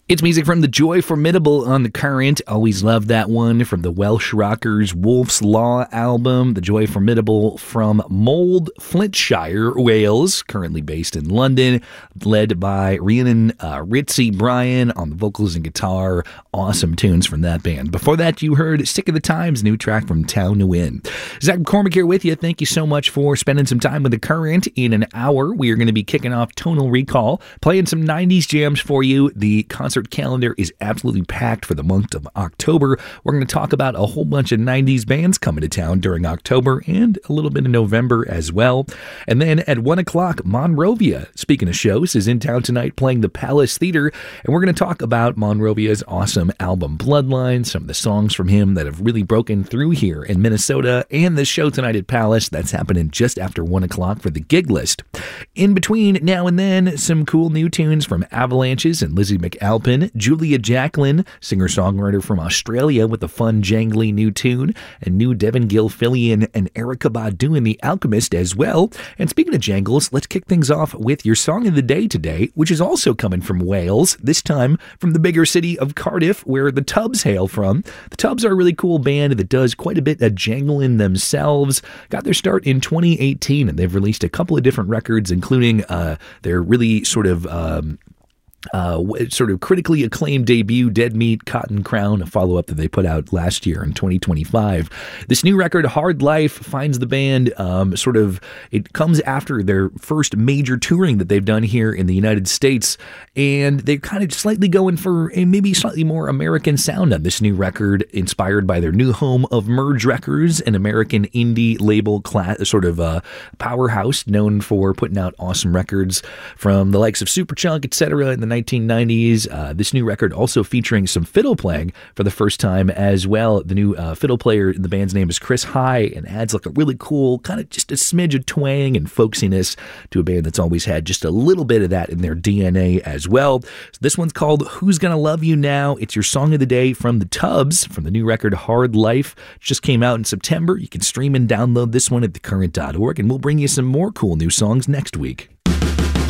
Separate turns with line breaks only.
It's music from The Joy Formidable on The Current. Always love that one from the Welsh rockers Wolf's Law album. The Joy Formidable from Mold, Flintshire, Wales, currently based in London, led by Rhiannon Ritzy Bryan on the vocals and guitar. Awesome tunes from that band. Before that, you heard Sick of the Times, new track from Town to Win. Zach McCormick here with you. Thank you so much for spending some time with The Current. In an hour, we are going to be kicking off Tonal Recall, playing some 90s jams for you. The concert calendar is absolutely packed for the month of October. We're going to talk about a whole bunch of 90s bands coming to town during October and a little bit of November as well. And then at 1 o'clock, Monrovia, speaking of shows, is in town tonight playing the Palace Theater. And we're going to talk about Monrovia's awesome album Bloodline, some of the songs from him that have really broken through here in Minnesota, and the show tonight at Palace. That's happening just after 1 o'clock for the gig list. In between now and then, some cool new tunes from Avalanches and Lizzie McAlpin. Julia Jacklin, singer-songwriter from Australia with a fun, jangly new tune, and new Devin Gilfillian and Erykah Badu in The Alchemist as well. And speaking of jangles, let's kick things off with your song of the day today, which is also coming from Wales, this time from the bigger city of Cardiff, where the Tubs hail from. The Tubs are a really cool band that does quite a bit of jangling themselves. Got their start in 2018, and they've released a couple of different records, including their really sort of critically acclaimed debut, Dead Meat, Cotton Crown, a follow-up that they put out last year in 2025. This new record, Hard Life, finds the band it comes after their first major touring that they've done here in the United States, and they're kind of slightly going for a maybe slightly more American sound on this new record, inspired by their new home of Merge Records, an American indie label powerhouse known for putting out awesome records from the likes of Superchunk, etc. in the 1990s. This new record also featuring some fiddle playing for the first time as well. The new fiddle player in the band's name is Chris High, and adds like a really cool kind of just a smidge of twang and folksiness to a band that's always had just a little bit of that in their DNA as well. So this one's called Who's Gonna Love You Now? It's your song of the day from the Tubs, from the new record Hard Life. It just came out in September. You can stream and download this one at thecurrent.org, and we'll bring you some more cool new songs next week.